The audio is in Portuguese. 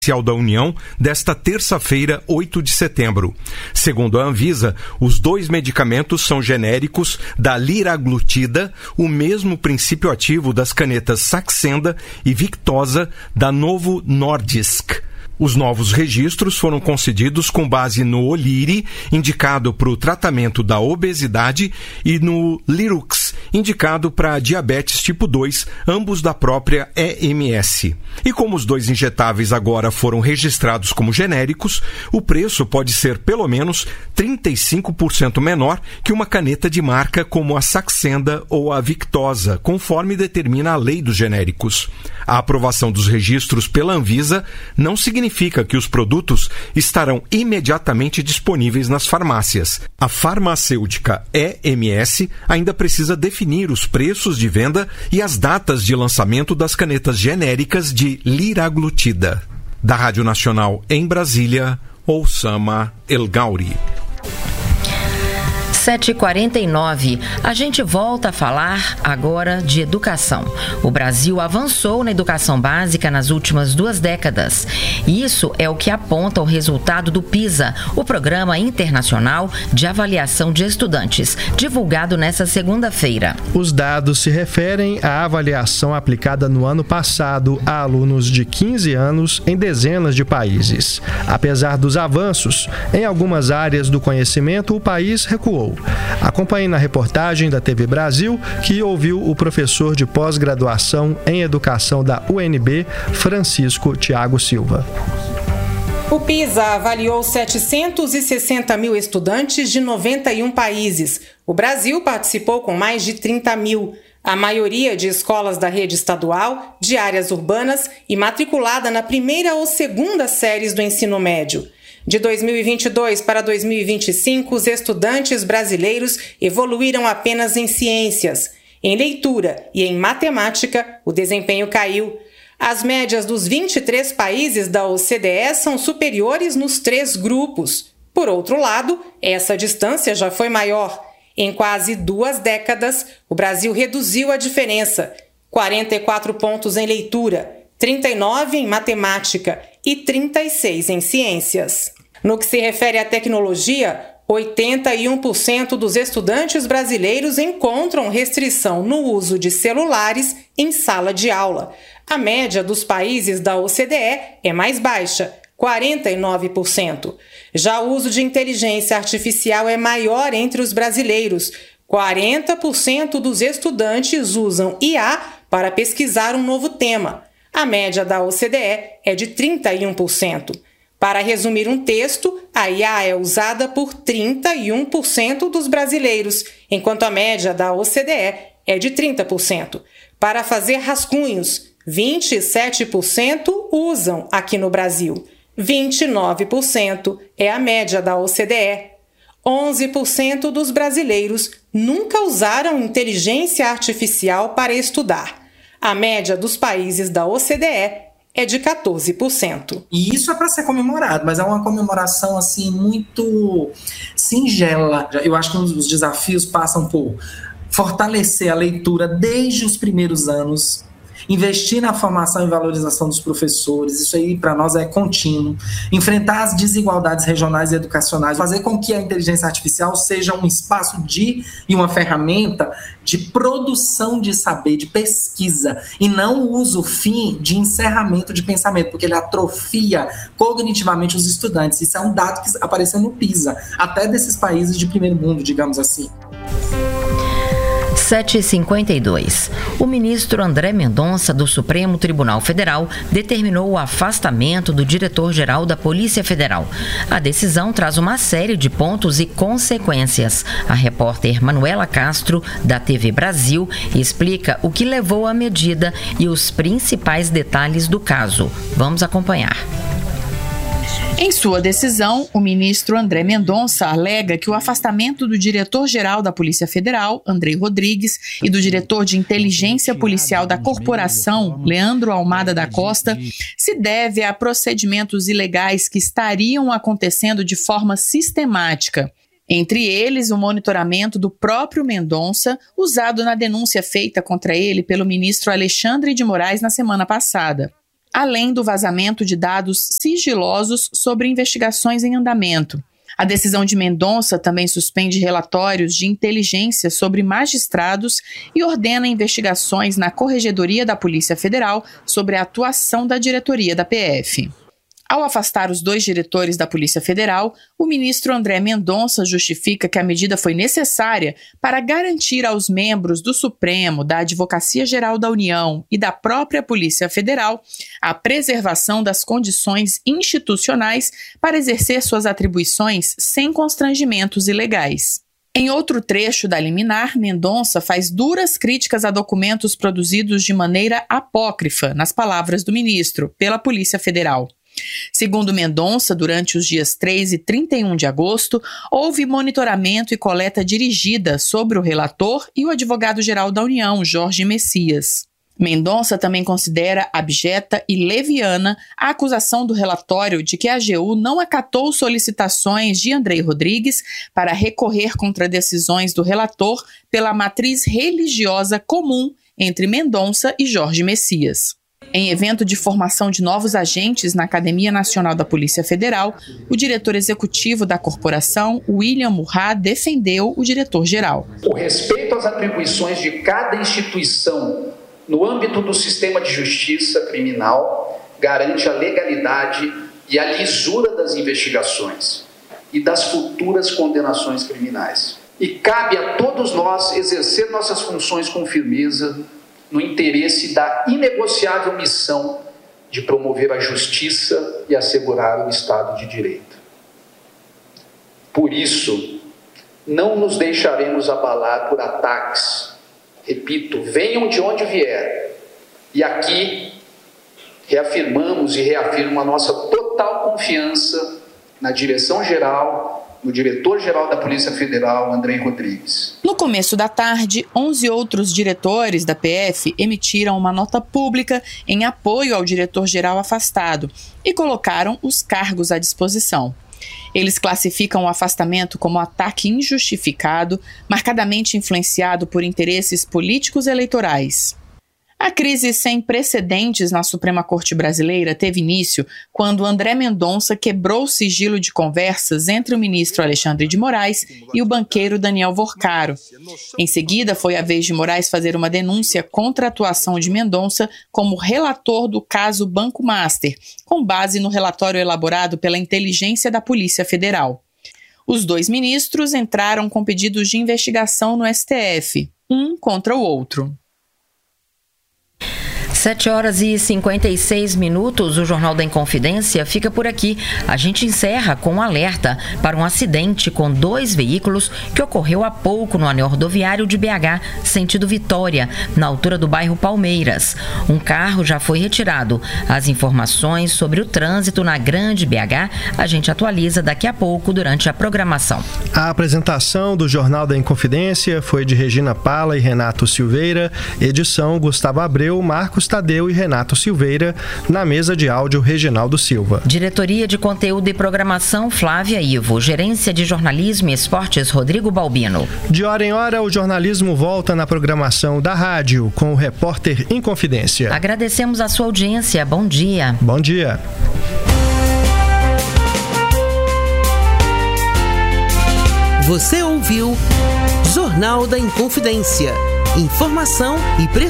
da União desta terça-feira, 8 de setembro. Segundo a Anvisa, os dois medicamentos são genéricos da liraglutida, o mesmo princípio ativo das canetas Saxenda e Victoza da Novo Nordisk. Os novos registros foram concedidos com base no Oliri, indicado para o tratamento da obesidade, e no Lirux, indicado para diabetes tipo 2, ambos da própria EMS. E como os dois injetáveis agora foram registrados como genéricos, o preço pode ser pelo menos 35% menor que uma caneta de marca como a Saxenda ou a Victoza, conforme determina a lei dos genéricos. A aprovação dos registros pela Anvisa não significa que os produtos estarão imediatamente disponíveis nas farmácias. A farmacêutica EMS ainda precisa definir os preços de venda e as datas de lançamento das canetas genéricas de liraglutida. Da Rádio Nacional em Brasília, Oussama El Gauri. 7h49, a gente volta a falar agora de educação. O Brasil avançou na educação básica nas últimas 2 décadas. Isso é o que aponta o resultado do PISA, o Programa Internacional de Avaliação de Estudantes, divulgado nesta segunda-feira. Os dados se referem à avaliação aplicada no ano passado a alunos de 15 anos em dezenas de países. Apesar dos avanços, em algumas áreas do conhecimento, o país recuou. Acompanhe na reportagem da TV Brasil, que ouviu o professor de pós-graduação em educação da UNB, Francisco Thiago Silva. O PISA avaliou 760 mil estudantes de 91 países. O Brasil participou com mais de 30 mil. A maioria de escolas da rede estadual, de áreas urbanas e matriculada na primeira ou segunda séries do ensino médio. De 2022 para 2025, os estudantes brasileiros evoluíram apenas em ciências. Em leitura e em matemática, o desempenho caiu. As médias dos 23 países da OCDE são superiores nos 3 grupos. Por outro lado, essa distância já foi maior. Em quase 2 décadas, o Brasil reduziu a diferença. 44 pontos em leitura, 39 em matemática e 36 em ciências. No que se refere à tecnologia, 81% dos estudantes brasileiros encontram restrição no uso de celulares em sala de aula. A média dos países da OCDE é mais baixa, 49%. Já o uso de inteligência artificial é maior entre os brasileiros. 40% dos estudantes usam IA para pesquisar um novo tema. A média da OCDE é de 31%. Para resumir um texto, a IA é usada por 31% dos brasileiros, enquanto a média da OCDE é de 30%. Para fazer rascunhos, 27% usam aqui no Brasil. 29% é a média da OCDE. 11% dos brasileiros nunca usaram inteligência artificial para estudar. A média dos países da OCDE é de 14%. E isso é para ser comemorado, mas é uma comemoração assim muito singela. Eu acho que os desafios passam por fortalecer a leitura desde os primeiros anos, investir na formação e valorização dos professores, isso aí para nós é contínuo, enfrentar as desigualdades regionais e educacionais, fazer com que a inteligência artificial seja um espaço e uma ferramenta de produção de saber, de pesquisa, e não o uso fim de encerramento de pensamento, porque ele atrofia cognitivamente os estudantes. Isso é um dado que apareceu no PISA, até desses países de primeiro mundo, digamos assim. 7h52. O ministro André Mendonça, do Supremo Tribunal Federal, determinou o afastamento do diretor-geral da Polícia Federal. A decisão traz uma série de pontos e consequências. A repórter Manuela Castro, da TV Brasil, explica o que levou à medida e os principais detalhes do caso. Vamos acompanhar. Em sua decisão, o ministro André Mendonça alega que o afastamento do diretor-geral da Polícia Federal, Andrei Rodrigues, e do diretor de inteligência policial da corporação, Leandro Almada da Costa, se deve a procedimentos ilegais que estariam acontecendo de forma sistemática. Entre eles, o monitoramento do próprio Mendonça, usado na denúncia feita contra ele pelo ministro Alexandre de Moraes na semana passada. além do vazamento de dados sigilosos sobre investigações em andamento. A decisão de Mendonça também suspende relatórios de inteligência sobre magistrados e ordena investigações na Corregedoria da Polícia Federal sobre a atuação da diretoria da PF. Ao afastar os 2 diretores da Polícia Federal, o ministro André Mendonça justifica que a medida foi necessária para garantir aos membros do Supremo, da Advocacia Geral da União e da própria Polícia Federal a preservação das condições institucionais para exercer suas atribuições sem constrangimentos ilegais. Em outro trecho da liminar, Mendonça faz duras críticas a documentos produzidos de maneira apócrifa, nas palavras do ministro, pela Polícia Federal. Segundo Mendonça, durante os dias 3 e 31 de agosto, houve monitoramento e coleta dirigida sobre o relator e o advogado-geral da União, Jorge Messias. Mendonça também considera abjeta e leviana a acusação do relatório de que a AGU não acatou solicitações de Andrei Rodrigues para recorrer contra decisões do relator pela matriz religiosa comum entre Mendonça e Jorge Messias. Em evento de formação de novos agentes na Academia Nacional da Polícia Federal, o diretor executivo da corporação, William Murrah, defendeu o diretor-geral. O respeito às atribuições de cada instituição no âmbito do sistema de justiça criminal garante a legalidade e a lisura das investigações e das futuras condenações criminais. E cabe a todos nós exercer nossas funções com firmeza, no interesse da inegociável missão de promover a justiça e assegurar o Estado de Direito. Por isso, não nos deixaremos abalar por ataques. Repito, venham de onde vier. E aqui reafirmamos e reafirmo a nossa total confiança na direção-geral, no diretor-geral da Polícia Federal, Andrei Rodrigues. No começo da tarde, 11 outros diretores da PF emitiram uma nota pública em apoio ao diretor-geral afastado e colocaram os cargos à disposição. Eles classificam o afastamento como ataque injustificado, marcadamente influenciado por interesses políticos eleitorais. A crise sem precedentes na Suprema Corte Brasileira teve início quando André Mendonça quebrou o sigilo de conversas entre o ministro Alexandre de Moraes e o banqueiro Daniel Vorcaro. Em seguida, foi a vez de Moraes fazer uma denúncia contra a atuação de Mendonça como relator do caso Banco Master, com base no relatório elaborado pela Inteligência da Polícia Federal. Os 2 ministros entraram com pedidos de investigação no STF, um contra o outro. 7h56, o Jornal da Inconfidência fica por aqui. A gente encerra com um alerta para um acidente com 2 veículos que ocorreu há pouco no anel rodoviário de BH, sentido Vitória, na altura do bairro Palmeiras. Um carro já foi retirado. As informações sobre o trânsito na Grande BH a gente atualiza daqui a pouco durante a programação. A apresentação do Jornal da Inconfidência foi de Regina Pala e Renato Silveira, edição Gustavo Abreu, Marcos Tadeu e Renato Silveira, na mesa de áudio Reginaldo Silva. Diretoria de Conteúdo e Programação Flávia Ivo, Gerência de Jornalismo e Esportes Rodrigo Balbino. De hora em hora, o jornalismo volta na programação da rádio com o repórter Inconfidência. Agradecemos a sua audiência. Bom dia. Bom dia. Você ouviu Jornal da Inconfidência. Informação e prestação.